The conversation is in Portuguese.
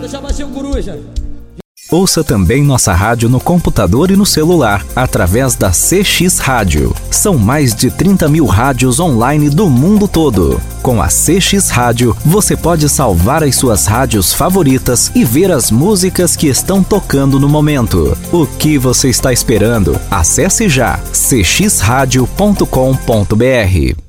Já baixei o coruja. Ouça também nossa rádio no computador e no celular, através da CX Rádio. São mais de 30 mil rádios online do mundo todo. Com a CX Rádio, você pode salvar as suas rádios favoritas e ver as músicas que estão tocando no momento. O que você está esperando? Acesse já cxradio.com.br.